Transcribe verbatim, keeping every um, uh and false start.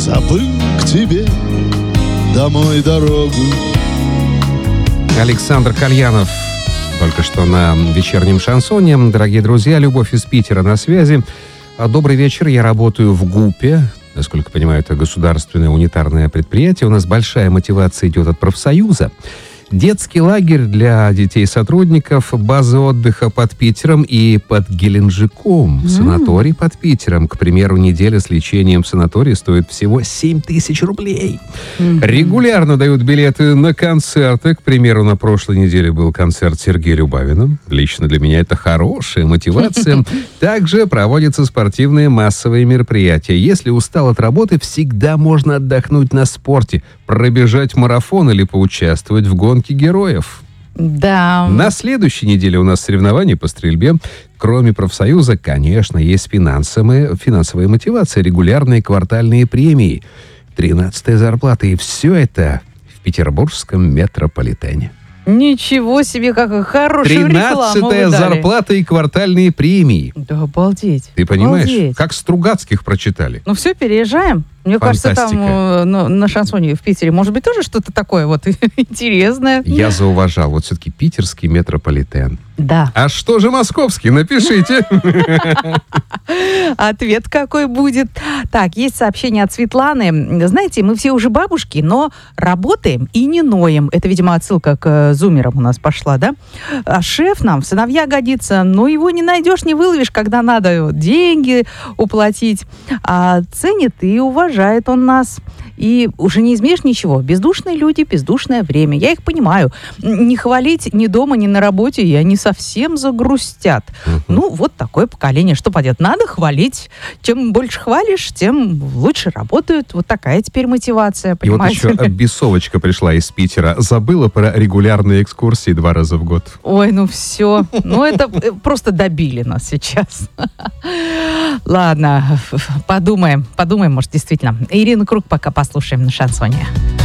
забыл к тебе домой дорогу. Александр Кальянов только что на вечернем шансоне. Дорогие друзья, Любовь из Питера на связи. Добрый вечер, я работаю в ГУПе. Насколько понимаю, это государственное унитарное предприятие. У нас большая мотивация идет от профсоюза. Детский лагерь для детей-сотрудников, база отдыха под Питером и под Геленджиком, mm-hmm. санаторий под Питером. К примеру, неделя с лечением в санатории стоит всего семь тысяч рублей. Mm-hmm. Регулярно дают билеты на концерты. К примеру, на прошлой неделе был концерт Сергея Любавина. Лично для меня это хорошая мотивация. Также проводятся спортивные массовые мероприятия. Если устал от работы, всегда можно отдохнуть на спорте, пробежать марафон или поучаствовать в гонке героев. Да. На следующей неделе у нас соревнования по стрельбе. Кроме профсоюза, конечно, есть финансовая, финансовая мотивация, регулярные квартальные премии, тринадцатая зарплата. И все это в петербургском метрополитене. Ничего себе, какая хорошая реклама вы тринадцатая дали. зарплата и квартальные премии. Да обалдеть. Ты понимаешь, обалдеть. как Стругацких прочитали. Ну все, переезжаем. Мне Фантастика. кажется, там э, на, на шансоне в Питере может быть тоже что-то такое вот интересное. Я зауважал. Вот все-таки питерский метрополитен. Да. А что же московский? Напишите. Ответ какой будет. Так, есть сообщение от Светланы. Знаете, мы все уже бабушки, но работаем и не ноем. Это, видимо, отсылка к зумерам у нас пошла, да? А шеф нам в сыновья годится, но его не найдешь, не выловишь, когда надо деньги уплатить. А ценит и уважает он нас. И уже не изменишь ничего. Бездушные люди, бездушное время. Я их понимаю. Не хвалить ни дома, ни на работе, и они совсем загрустят. Uh-huh. Ну, вот такое поколение. Что поделать? Надо хвалить. Чем больше хвалишь, тем лучше работают. Вот такая теперь мотивация, понимаете? И вот еще бесовочка пришла из Питера. Забыла про регулярные экскурсии два раза в год. Ой, ну все. Ну, это просто добили нас сейчас. Ладно, подумаем. Подумаем, может, действительно. Ирина Круг пока послушаем на шансоне.